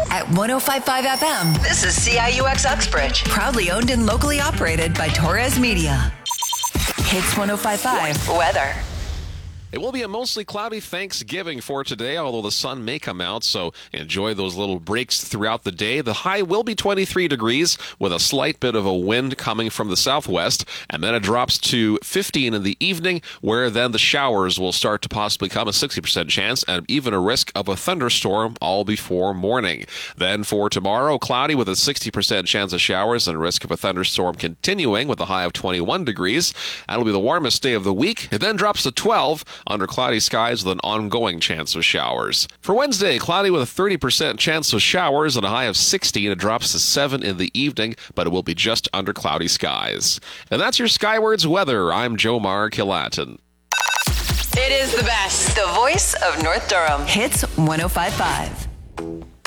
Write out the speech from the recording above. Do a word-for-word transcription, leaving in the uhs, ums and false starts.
at one oh five point five F M. This is C I U X Uxbridge. Proudly owned and locally operated by Torres Media. Hits one oh five point five. Weather. It will be a mostly cloudy Thanksgiving for today, although the sun may come out, so enjoy those little breaks throughout the day. The high will be twenty-three degrees with a slight bit of a wind coming from the southwest, and then it drops to fifteen in the evening, where then the showers will start to possibly come, a sixty percent chance, and even a risk of a thunderstorm all before morning. Then for tomorrow, cloudy with a sixty percent chance of showers and a risk of a thunderstorm continuing with a high of twenty-one degrees. That'll be the warmest day of the week. It then drops to twelve under cloudy skies with an ongoing chance of showers. For Wednesday, cloudy with a thirty percent chance of showers and a high of sixty, and it drops to seven in the evening, but it will be just under cloudy skies. And that's your Skywards weather. I'm Jomar Kilatin. It is the best. The voice of North Durham. Hits one oh five point five.